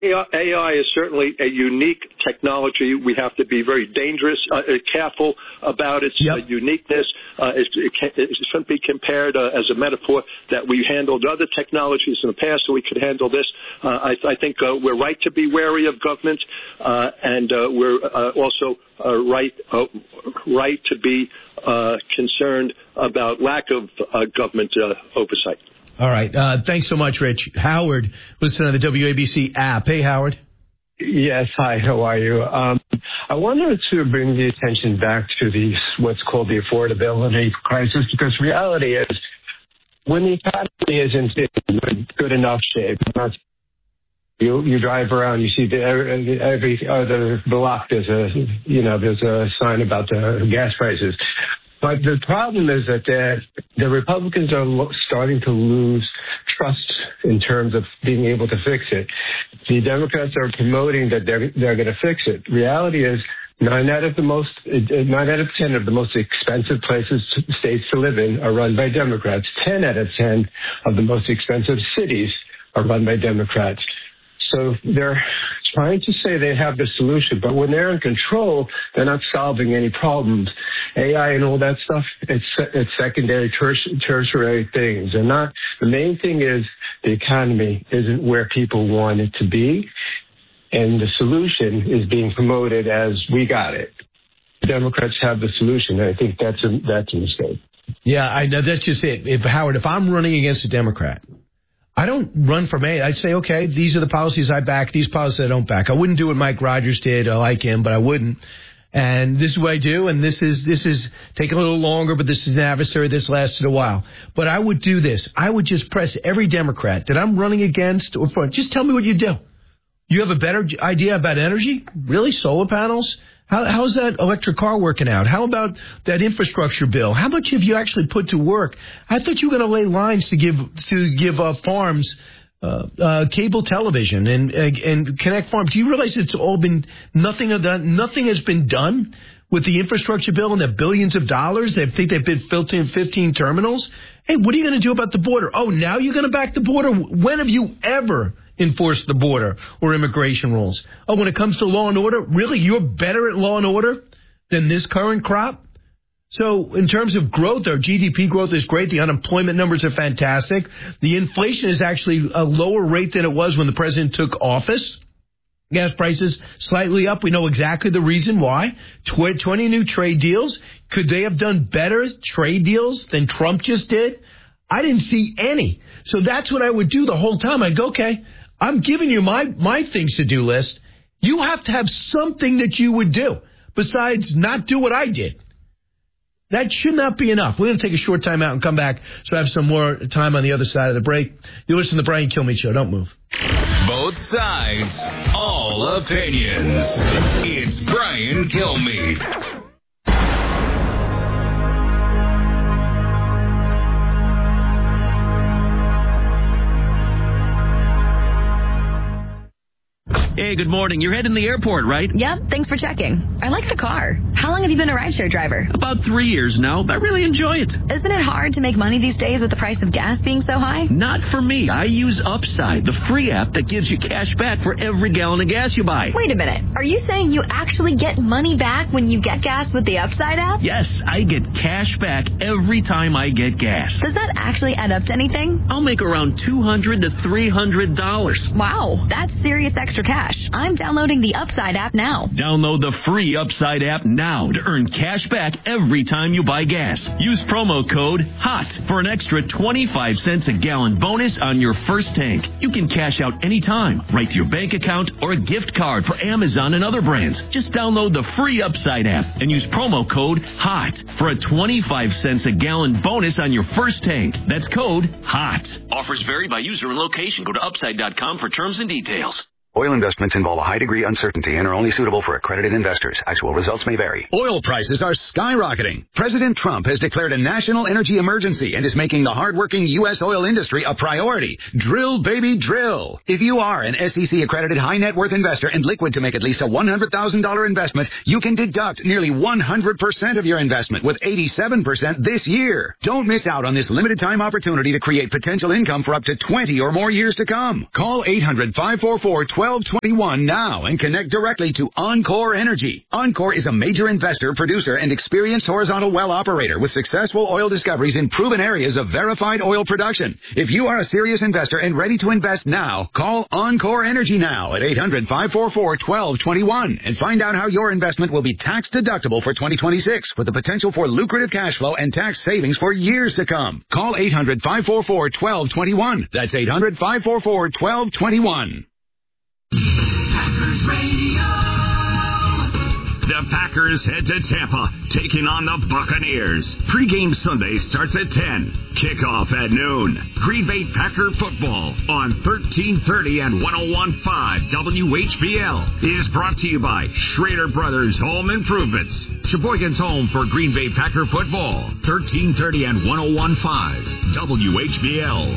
AI is certainly a unique technology. We have to be very careful about its uniqueness. It shouldn't be compared as a metaphor that we handled other technologies in the past, so we could handle this. I think we're right to be wary of government, and we're also right to be concerned about lack of government oversight. All right. Thanks so much, Rich. Howard, listen to the WABC app. Hey, Howard. Yes. Hi. How are you? I wanted to bring the attention back to what's called the affordability crisis, because reality is when the economy isn't in good enough shape, you drive around, you see every other block there's a sign about the gas prices. But the problem is that the Republicans are starting to lose trust in terms of being able to fix it. The Democrats are promoting that they're going to fix it. Reality is 9 out of 10 of the most expensive states to live in are run by Democrats. 10 out of 10 of the most expensive cities are run by Democrats. So they're trying to say they have the solution, but when they're in control, they're not solving any problems. AI and all that stuff, it's secondary, tertiary things. The main thing is the economy isn't where people want it to be, and the solution is being promoted as we got it. The Democrats have the solution, and I think that's a mistake. Yeah, I know. That's just it. Howard, if I'm running against a Democrat, I don't run for mayor. I'd say, okay, these are the policies I back, these policies I don't back. I wouldn't do what Mike Rogers did. I like him, but I wouldn't. And this is what I do, and this is take a little longer, but this is an adversary. This lasted a while. But I would do this. I would just press every Democrat that I'm running against or for. Just tell me what you do. You have a better idea about energy? Really? Solar panels? How's that electric car working out? How about that infrastructure bill? How much have you actually put to work? I thought you were going to lay lines to give farms cable television and connect farms. Do you realize it's all been nothing has been done with the infrastructure bill and the billions of dollars? They think they've been built in 15 terminals. Hey, what are you going to do about the border? Oh, now you're going to back the border? When have you ever enforce the border or immigration rules? Oh, when it comes to law and order, really, you're better at law and order than this current crop? So in terms of growth, our GDP growth is great. The unemployment numbers are fantastic. The inflation is actually a lower rate than it was when the president took office. Gas prices slightly up. We know exactly the reason why. 20 new trade deals. Could they have done better trade deals than Trump just did? I didn't see any. So that's what I would do the whole time. I'd go, okay, I'm giving you my things-to-do list. You have to have something that you would do besides not do what I did. That should not be enough. We're going to take a short time out and come back so I have some more time on the other side of the break. You listen to the Brian Kilmeade Show. Don't move. Both sides, all opinions. It's Brian Kilmeade. Hey, good morning. You're heading to the airport, right? Yep, thanks for checking. I like the car. How long have you been a rideshare driver? About 3 years now. I really enjoy it. Isn't it hard to make money these days with the price of gas being so high? Not for me. I use Upside, the free app that gives you cash back for every gallon of gas you buy. Wait a minute. Are you saying you actually get money back when you get gas with the Upside app? Yes, I get cash back every time I get gas. Does that actually add up to anything? I'll make around $200 to $300. Wow, that's serious extra cash. I'm downloading the Upside app now. Download the free Upside app now to earn cash back every time you buy gas. Use promo code HOT for an extra 25 cents a gallon bonus on your first tank. You can cash out anytime, right to your bank account or a gift card for Amazon and other brands. Just download the free Upside app and use promo code HOT for a 25 cents a gallon bonus on your first tank. That's code HOT. Offers vary by user and location. Go to upside.com for terms and details. Oil investments involve a high degree of uncertainty and are only suitable for accredited investors. Actual results may vary. Oil prices are skyrocketing. President Trump has declared a national energy emergency and is making the hardworking U.S. oil industry a priority. Drill, baby, drill. If you are an SEC-accredited high-net-worth investor and liquid to make at least a $100,000 investment, you can deduct nearly 100% of your investment with 87% this year. Don't miss out on this limited-time opportunity to create potential income for up to 20 or more years to come. Call 800-544-12 1221 now and connect directly to Encore Energy. Encore is a major investor, producer, and experienced horizontal well operator with successful oil discoveries in proven areas of verified oil production. If you are a serious investor and ready to invest now, call Encore Energy now at 800-544-1221 and find out how your investment will be tax deductible for 2026 with the potential for lucrative cash flow and tax savings for years to come. Call 800-544-1221. That's 800-544-1221. Packers Radio. The Packers head to Tampa, taking on the Buccaneers. Pre-game Sunday starts at 10. Kickoff at noon. Green Bay Packer football on 1330 and 101.5 WHBL is brought to you by Schrader Brothers Home Improvements. Sheboygan's home for Green Bay Packer football. 1330 and 101.5 WHBL.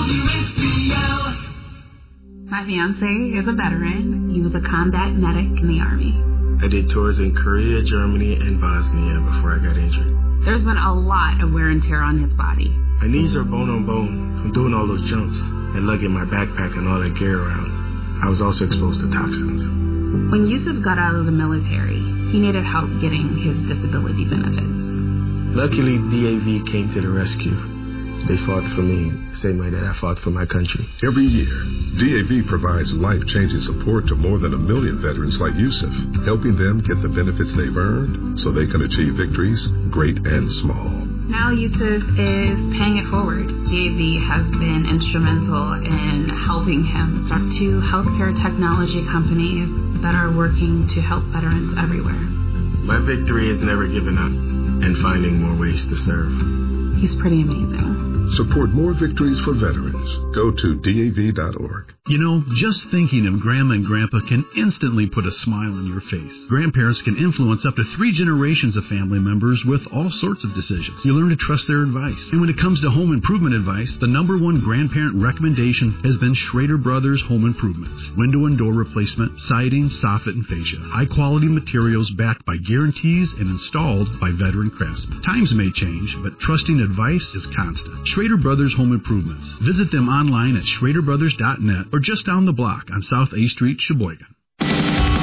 WHBL. My fiance is a veteran. He was a combat medic in the Army. I did tours in Korea, Germany, and Bosnia before I got injured. There's been a lot of wear and tear on his body. My knees are bone on bone from doing all those jumps and lugging my backpack and all that gear around. I was also exposed to toxins. When Yusuf got out of the military, he needed help getting his disability benefits. Luckily, DAV came to the rescue. They fought for me the same way that I fought for my country. Every year, DAV provides life-changing support to more than 1 million veterans like Yusuf, helping them get the benefits they've earned so they can achieve victories, great and small. Now Yusuf is paying it forward. DAV has been instrumental in helping him start 2 healthcare technology companies that are working to help veterans everywhere. My victory is never giving up and finding more ways to serve. He's pretty amazing. Support more victories for veterans. Go to DAV.org. You know, just thinking of Grandma and Grandpa can instantly put a smile on your face. Grandparents can influence up to 3 generations of family members with all sorts of decisions. You learn to trust their advice. And when it comes to home improvement advice, the #1 grandparent recommendation has been Schrader Brothers Home Improvements. Window and door replacement, siding, soffit, and fascia. High-quality materials backed by guarantees and installed by veteran craftsmen. Times may change, but trusting advice is constant. Schrader Brothers Home Improvements. Visit them online at schraderbrothers.net or just down the block on South A Street, Sheboygan.